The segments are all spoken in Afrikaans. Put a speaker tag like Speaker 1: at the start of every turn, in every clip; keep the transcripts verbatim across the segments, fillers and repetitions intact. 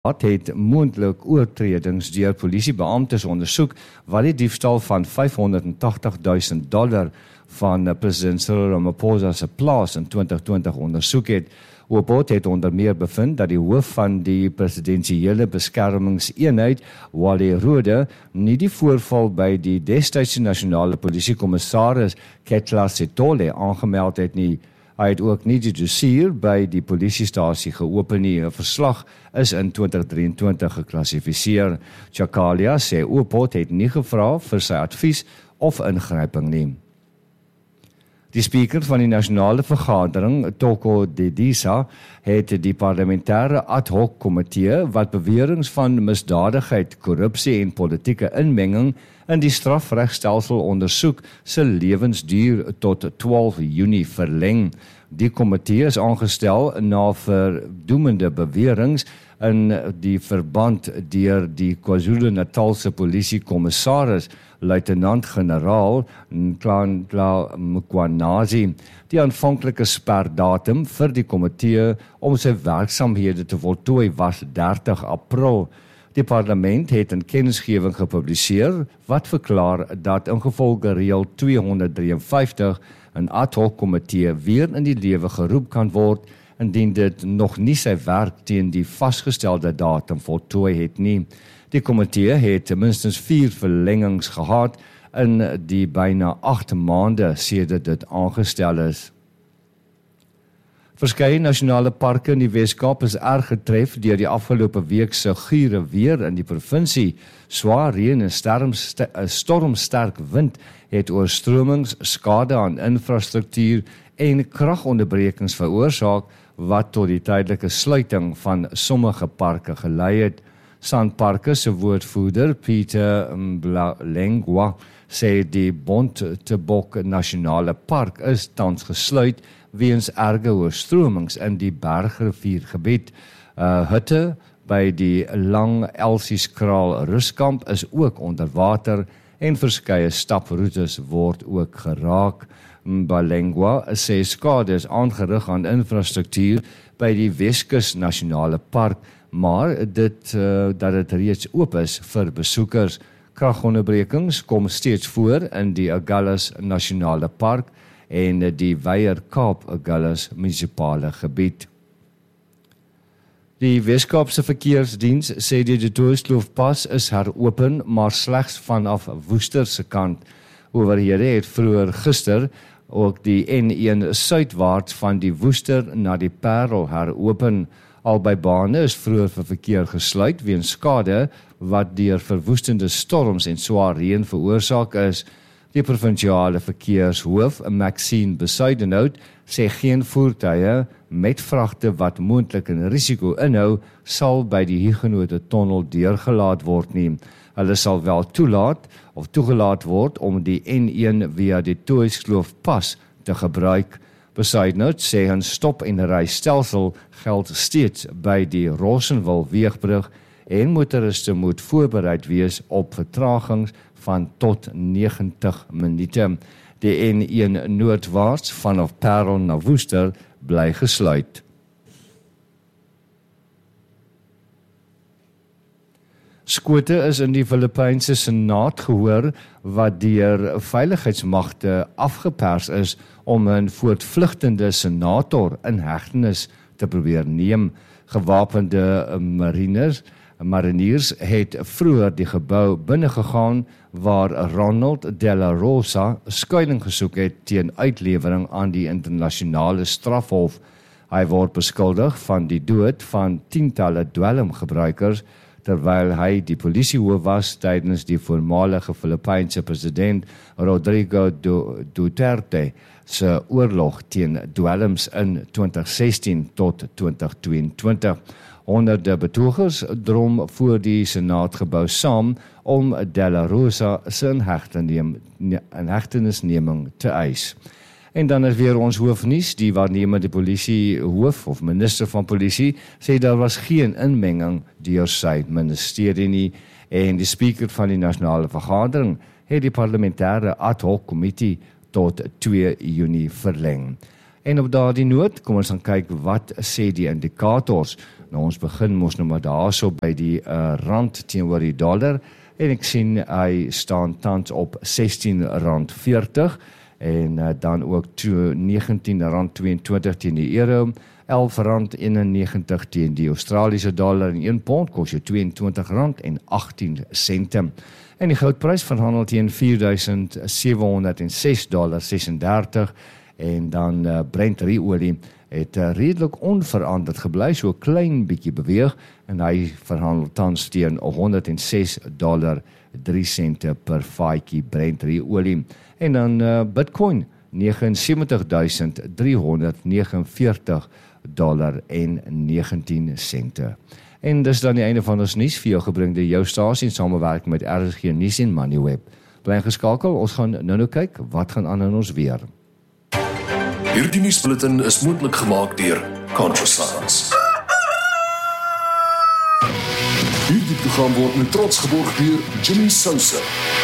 Speaker 1: het moontlik oortredings deur polisiebeamptes ondersoek wat die diefstal van vyfhonderdtagtig-duisend dollar van president Cyril Ramaphosa se plaas in twintig twintig ondersoek het. Oopot het onder meer bevind dat die hoof van die presidensiële beskermingseenheid, Wale Rode, nie die voorval by die destydse nasionale polisiekommissaris Ketla Setole aangemeld het nie. Hy het ook nie die dossier by die polisiestasie geopen nie. 'n Verslag is in twintig drieëntwintig geklassifiseer. Chakalia sê Oopot het nie gevra vir sy advies of ingryping nie. Die speaker van die nasionale vergadering, Toko Dedisa, het die parlementêre ad hoc komitee wat beweringe van misdadigheid, korrupsie en politieke inmenging in die strafregstelsel ondersoek, se lewensduur tot twaalf Junie verleng. Die komitee is aangestel na verdoemende beweringe in die verband deur die KwaZulu-Natalse polisiekommissaris, luitenant-generaal Nhlanhla Mkhwanazi. Die aanvanklike sperdatum vir die komitee om sy werksamehede te voltooi was dertig April. Die parlement het 'n kennisgewing gepubliseer wat verklaar dat ingevolge reël tweehonderddrieënvyftig 'n ad hoc komitee weer in die lewe geroep kan word indien dit nog nie sy werk teen die vasgestelde datum voltooi het nie. Die komitee het minstens vier verlengings gehad in die byna agt maande sedert dit aangestel is. Verskeie nasionale parke in die Weskaap is erg getref deur die afgelope week se gure weer in die provinsie. Swaar reën en stormsterk wind het oorstromings, skade aan infrastruktuur en kragonderbrekings veroorsaak wat tot die tydelike sluiting van sommige parke gelei het. Sanparke se woordvoerder Peter Mblengwa sê die Bontebok Nasionale Park is tans gesluit weens erge oorstromings in die Bergriviergebied. Uh, hutte by die Lang Elsieskraal ruskamp is ook onder water en verskeie staproetes word ook geraak. Mblengwa sê skade is aangerig aan infrastruktuur by die Weskus Nasionale Park, maar dit uh, dat dit reeds oop is vir besoekers. Kragonderbrekings kom steeds voor in die Agulhas Nasionale Park en die Weier Kaap Agulhas munisipale gebied. Die Weskaapse Verkeersdiens sê die De Tooi-Kloofpas is heropen, maar slegs vanaf Woester se kant. Owerhede het vroeër gister ook die N een suidwaarts van die Woester na die Parel heropen. Albei bane is vroeër vir verkeer gesluit weens skade wat deur verwoestende storms en swaar reën veroorsaak is. Die provinsiale verkeershoof, Maxine Besuidenhout, sê geen voertuie met vragte wat moontlik 'n risiko inhou, sal by die Huguenot tunnel deurgelaat word nie. Hulle sal wel toelaat of toegelaat word om die N een via die Tooi-Kloofpas te gebruik. Besuidenhout sê 'n stop en ry stelsel geld steeds by die Rossenwil weegbrug en motoriste moet voorbereid wees op vertragings van tot negentig minute. Die N een noordwaarts vanaf Parel na Woester bly gesluit. Skote is in die Filippynse Senaat gehoor wat deur veiligheidsmagte afgepers is om 'n voortvlugtende senator in hegtenis te probeer neem. Gewapende mariners Mariniers het vroeër die gebou binnegegaan waar Ronald De La Rosa skuiling gesoek het teen uitlewering aan die internasionale strafhof. Hy word beskuldig van die dood van tientalle dwelmgebruikers terwyl hy die polisiehoof was tydens die voormalige Filippynse president Rodrigo Duterte se oorlog teen dwelms in twintig sestien tot twintig tweeëntwintig. Honderde betogers drom voor die senaatgebou saam om De La Rosa se inhegtenisneming te eis. En dan is weer ons hoofnuus, die waarnemende polisiehoof of minister van polisie sê daar was geen inmenging deur sy ministerie nie en die speaker van die nasionale vergadering het die parlementêre ad hoc komitee tot twee Junie verleng. En op daardie noot, kom ons gaan kyk wat sê die indikators. Nou ons begin mos nou maar daarso by die uh, rand teenoor die dollar en ek sien hy staan tans op sestien rand veertig en uh, dan ook negentien rand twee-en-twintig teen die euro, elf rand eenennegentig teen die Australiese dollar en een pond kos jou twee-en-twintig rand en agttien sente. En die goudprys verhandel teen vier duisend sewe honderd en ses dollar sesendertig en dan uh, Brent ruolie het uh, redelik onveranderd gebly, so 'n klein bietjie beweeg en hy verhandel tans teen honderd en ses dollar drie sente per vatjie Brent ruolie. En dan uh, Bitcoin negenensewentig duisend driehonderdnegenenveertig dollar en negentien sente. En dis dan die einde van ons nuus vir jou gebring deur jou stasie in samewerking met R S G Nuus en Moneyweb. Bly geskakel, ons gaan nou nou kyk wat gaan aan in ons weer.
Speaker 2: Hierdie nuusbulletin is moontlik gemaak deur Contrascience. Hierdie program word met trots geborg deur Jimmy Sousa.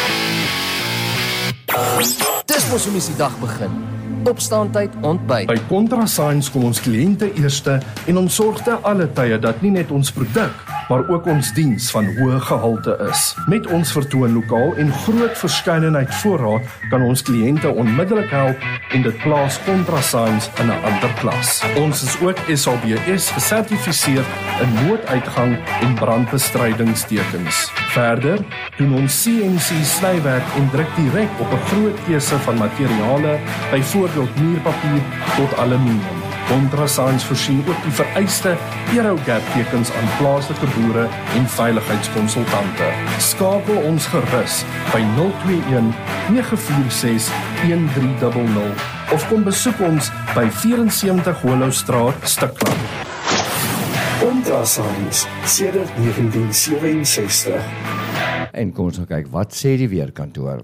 Speaker 3: Dis mos hoe mens die dag begin. Opstaantyd, ontbyt.
Speaker 4: By Contrascience kom ons kliënte eerste en ons sorg te alle tye dat nie net ons produk, maar ook ons diens van hoë gehalte is. Met ons vertoonlokaal en groot verskeidenheid voorraad kan ons kliënte onmiddellik help en dit plaas Contrascience in 'n ander klas. Ons is ook S A B S gesertifiseer in nooduitgang en brandbestrydingstekens. Verder doen ons C N C snywerk en druk direk op 'n groot keuse van materiale, byvoorbeeld muurpapier tot aluminium. Contrascience voorsien ook die vereiste Aerogap tekens aan plaaslike boere en veiligheidskonsultante. Skakel ons gerus by nul twee een nege vier ses een drie nul nul of kom besoek ons by vierensewentig Hollowstraat, Stikland.
Speaker 5: Contrascience sedert negentien sewenses.
Speaker 1: En kom ons gaan kyk wat sê die weerkantoor.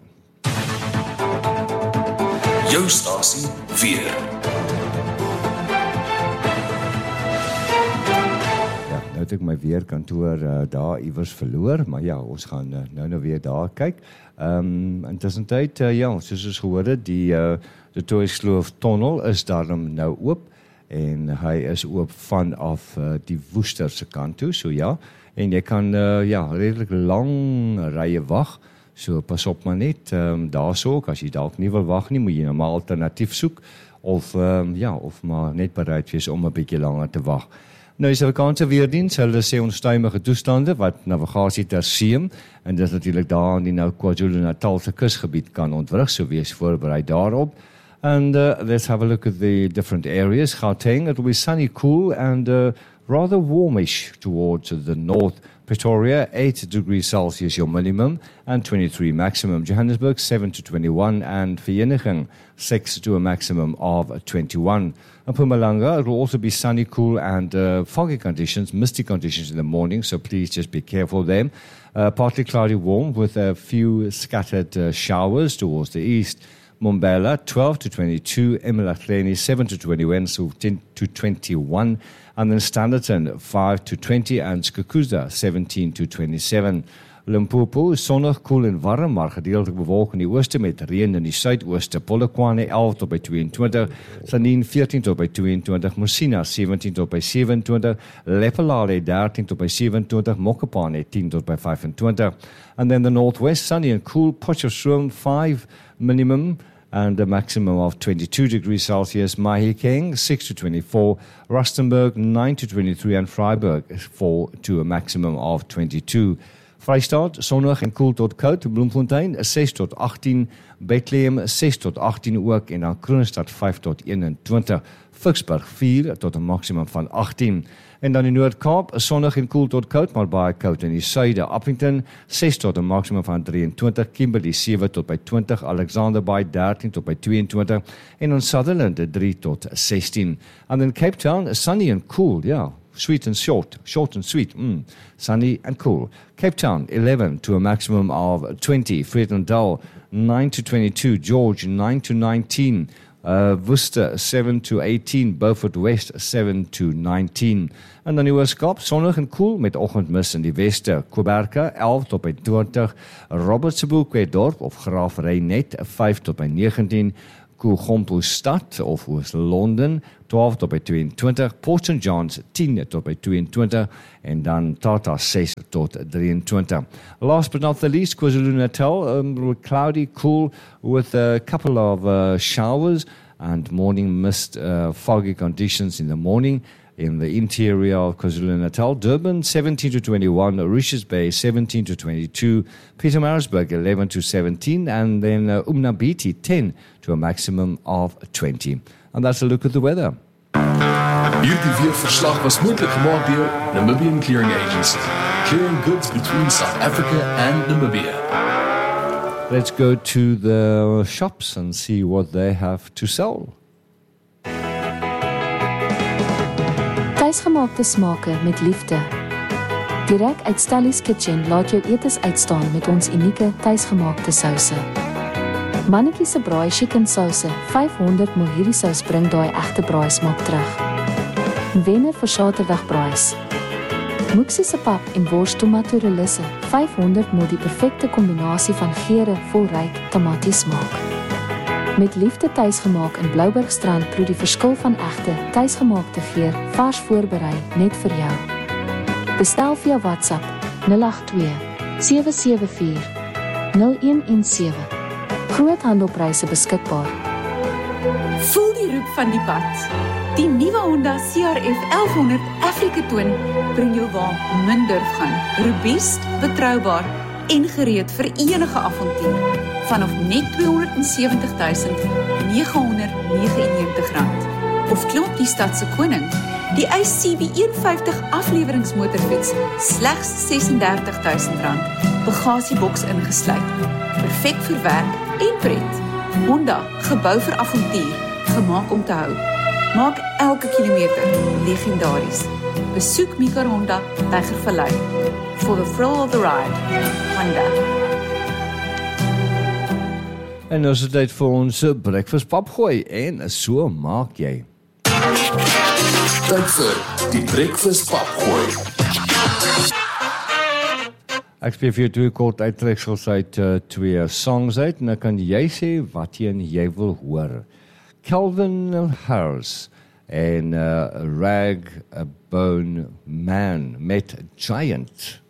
Speaker 2: Jou stasie weer.
Speaker 1: Ja, nou het ek my weerkantoor uh, daar iewers verloor, maar ja, ons gaan uh, nou nou weer daar kyk. Ehm um, intussen tyd uh, ja, soos ons gehoor het, die uh, die Toyskloof tunnel is daarom nou oop en hy is oop vanaf uh, die Woester se kant toe, so ja, en jy kan uh, ja, redelik lang rye wag. So pas op maar net, um, daar so ook, as jy dalk nie wil wag nie, moet jy nou maar alternatief soek, of um, ja, of maar net bereid wees om 'n bietjie langer te wag. Nou die Suid-Afrikaanse weerdiens, hulle sê onstuimige toestande wat navigasie ter see, en dit is natuurlik daar in die nou KwaZulu-Natal se kusgebied kan ontwrig, so wees voorberei daarop. And uh, let's have a look at the different areas. Gauteng, it will be sunny, cool, and uh, rather warmish towards the north. Pretoria, eight degrees Celsius your minimum and twenty-three maximum. Johannesburg, seven to twenty-one, and Vereeniging, six to a maximum of twenty-one. Mpumalanga, it will also be sunny, cool, and uh, foggy conditions, misty conditions in the morning, so please just be careful there. Uh, partly cloudy, warm, with a few scattered uh, showers towards the east. Mbombela, twelve to twenty-two, eMalahleni, seven to twenty-one, so ten to twenty-one, and then Standerton, five to twenty, and Skukuza, seventeen to twenty-seven. Limpopo, sonnig, koel en warm, maar gedeeltelik bewolk in die ooste met reën in die suidooste. Polokwane, elf tot by tweeëntwintig, Sanien, veertien tot by tweeëntwintig, Musina, sewentien tot by sewenentwintig, Lephalale, dertien tot by sewenentwintig, Mokopane, tien tot by vyfentwintig. And then the northwest, sunny and cool, Potchefstroom, five minimum, and a maximum of twenty-two degrees Celsius. Mahikeng, six to twenty-four. Rustenburg, nine to twenty-three. And Freiburg, four to a maximum of twenty-two. Vrystaat, sonnig en koel tot koud. Bloemfontein, ses tot agttien. Bethlehem, ses tot agttien ook. En dan Kroonstad, vyf tot eenentwintig. Vicksburg, vier tot een maximum van agttien. En dan in Noord-Kaap, sonnig en koel tot koud, maar baie koud in die suide. Appington, ses tot een maximum van drieëntwintig. Kimberley, sewe tot by twintig. Alexander Bay, dertien tot by tweeëntwintig. En in Sutherland, drie tot sestien. And in Cape Town, sunny and cool, ja. Yeah. Sweet and short, short and sweet, mm. Sunny and cool. Cape Town, eleven to a maximum of twenty. Vredendal, nine to twenty-two. George, nine to nineteen. Uh, Worcester, seven to eighteen. Beaufort West, seven to nineteen. En dan die Oos-Kaap, sonnig en koel met oggendmis in die weste. Kuberka, elf tot by twintig. Robertsburg, Dorp of Graaf Reinet, vyf tot by negentien. Kugompo stad of Oos-London, twaalf tot by tweeëntwintig, Port Saint John's tien tot by tweeëntwintig en dan Tata ses tot drieëntwintig. Last but not the least, KwaZulu-Natal, um, cloudy, cool with a couple of uh, showers and morning mist, uh, foggy conditions in the morning. In the interior of KwaZulu-Natal, Durban seventeen to twenty-one, Richards Bay seventeen to twenty-two, Pietermaritzburg eleven to seventeen, and then uh, Umnabiti ten to a maximum of twenty. And that's a look at the weather.
Speaker 2: Hierdie weerverslag was moontlik gemaak deur Namibian Clearing Agency, clearing goods between South Africa and Namibia.
Speaker 1: Let's go to the shops and see what they have to sell.
Speaker 6: Tuisgemaakte smake met liefde. Direk uit Stellies Kitchen laat jou etes uitstaan met ons unieke tuisgemaakte souse. Mannetjie se braai chicken souse, vyfhonderd milliliter hierdie sous bring daai egte braai smaak terug. Wenner vir Saterdagbraais. Moeksie se pap en wors tomato relisse, vyfhonderd milliliter die perfekte kombinasie van geure vol ryk tomaties-smaak. Met liefde tuisgemaak in Bloubergstrand proe die verskil van egte, tuisgemaakte geur, vars voorberei, net vir jou. Bestel via WhatsApp nul agt twee sewe sewe vier nul een een sewe. Groothandelpryse beskikbaar.
Speaker 7: Voel die roep van die pad. Die nuwe Honda C R F elf honderd Afrika Twin bring jou waar min durf gaan. Robuust, betroubaar en gereed vir enige avontuur. Vanaf net tweehonderdsewentig duisend negenhonderdnegenennegentig rand. Of klim op die stadse koning, die I C B een vyftig afleweringsmotorfiets, slegs sesendertig duisend rand, bagasieboks ingesluit. Perfek vir werk en pret. Honda, gebou vir avontuur, gemaak om te hou. Maak elke kilometer legendaries. Besoek Mikar Honda, Tygervallei. For the thrill of the ride, Honda.
Speaker 1: En nou is het tyd vir ons breakfast papgooi en so maak jy.
Speaker 2: Tyd vir die breakfast papgooi.
Speaker 1: Ek speel vir jou twee kort uittreksels uit uh, twee songs uit en dan kan jy sê wat jy, jy wil hoor. Calvin Harris en uh, Rag Bone Man met Giant.